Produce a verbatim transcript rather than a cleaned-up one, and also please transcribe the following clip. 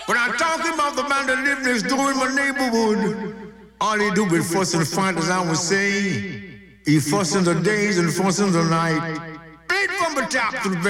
But I'm talking about the man that live next door in my neighborhood. All he do is fuss and fight, as I was saying. He fuss in the days and fuss in the night. Right from the top to the